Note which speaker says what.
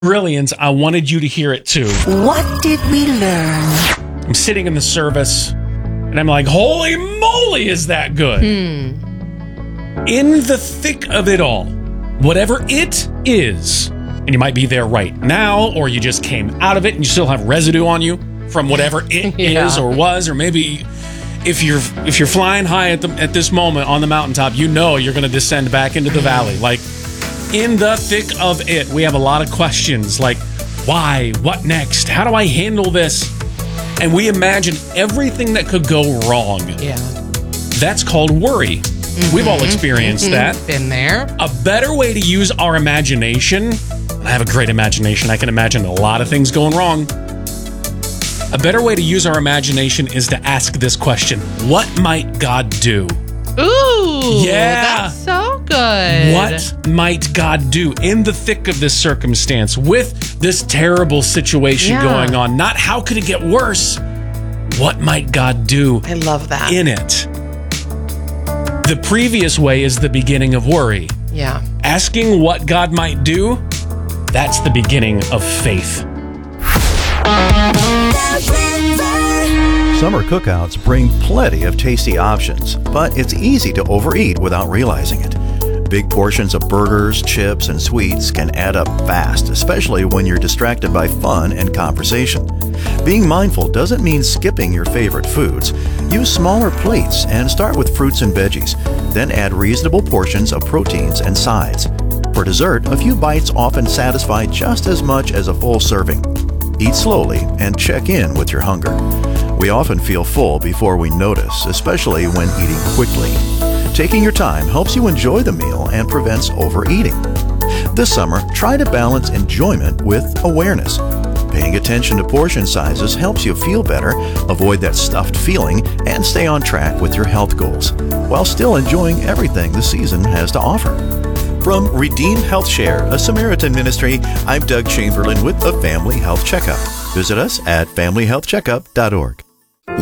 Speaker 1: brilliant. I wanted you to hear it too.
Speaker 2: What did we learn?
Speaker 1: I'm sitting in the service and I'm like, holy moly, is that good? In the thick of it all, whatever it is, and you might be there right now, or you just came out of it and you still have residue on you from whatever it is or was, or maybe if you're flying high at this moment on the mountaintop, you know you're going to descend back into the valley. Like, in the thick of it, we have a lot of questions like, why? What next? How do I handle this? And we imagine everything that could go wrong.
Speaker 3: Yeah.
Speaker 1: That's called worry. We've all experienced that.
Speaker 3: Been there.
Speaker 1: A better way to use our imagination, and I have a great imagination, I can imagine a lot of things going wrong. A better way to use our imagination is to ask this question: what might God do?
Speaker 3: Ooh,
Speaker 1: yeah.
Speaker 3: That's so good.
Speaker 1: What might God do in the thick of this circumstance with this terrible situation going on? Not how could it get worse? What might God do
Speaker 3: I love that.
Speaker 1: in it? The previous way is the beginning of worry.
Speaker 3: Yeah.
Speaker 1: Asking what God might do, that's the beginning of faith.
Speaker 4: Summer cookouts bring plenty of tasty options, but it's easy to overeat without realizing it. Big portions of burgers, chips, and sweets can add up fast, especially when you're distracted by fun and conversation. Being mindful doesn't mean skipping your favorite foods. Use smaller plates and start with fruits and veggies, then add reasonable portions of proteins and sides. For dessert, a few bites often satisfy just as much as a full serving. Eat slowly and check in with your hunger. We often feel full before we notice, especially when eating quickly. Taking your time helps you enjoy the meal and prevents overeating. This summer, try to balance enjoyment with awareness. Paying attention to portion sizes helps you feel better, avoid that stuffed feeling, and stay on track with your health goals, while still enjoying everything the season has to offer. From Redeemed Health Share, a Samaritan ministry, I'm Doug Chamberlain with the Family Health Checkup. Visit us at familyhealthcheckup.org.